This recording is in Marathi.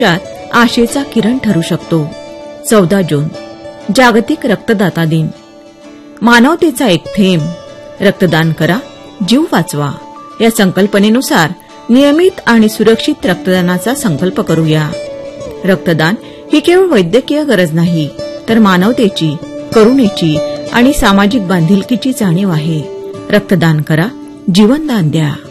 आयुष्यात आशेचा किरण ठरू शकतो. 14 जून जागतिक रक्तदाता दिन. मानवतेचा एक थेंब, रक्तदान करा, जीव वाचवा या संकल्पनेनुसार नियमित आणि सुरक्षित रक्तदानाचा संकल्प करूया. रक्तदान ही केवळ वैद्यकीय गरज नाही, तर मानवतेची, करुणेची आणि सामाजिक बांधिलकीची जाणीव आहे. रक्तदान करा, जीवनदान द्या.